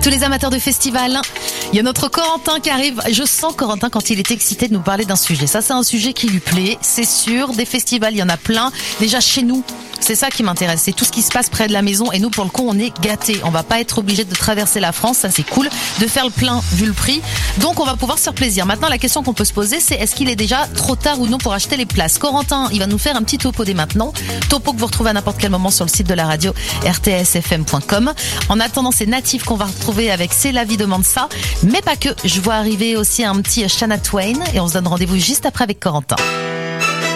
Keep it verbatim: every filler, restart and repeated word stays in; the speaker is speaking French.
tous les amateurs de festival. Il y a notre Corentin qui arrive. Je sens Corentin quand il est excité de nous parler d'un sujet. Ça, c'est un sujet qui lui plaît, c'est sûr. Des festivals, il y en a plein. Déjà chez nous, c'est ça qui m'intéresse. C'est tout ce qui se passe près de la maison. Et nous, pour le coup, on est gâtés. On va pas être obligé de traverser la France. Ça, c'est cool. De faire le plein vu le prix. Donc, on va pouvoir se faire plaisir. Maintenant, la question qu'on peut se poser, c'est est-ce qu'il est déjà trop tard ou non pour acheter les places? Corentin, il va nous faire un petit topo dès maintenant. Topo que vous retrouvez à n'importe quel moment sur le site de la radio r t s f m point com. En attendant, c'est Natif qu'on va retrouver avec C'est la vie demande ça. Mais pas que. Je vois arriver aussi un petit Shania Twain et on se donne rendez-vous juste après avec Corentin.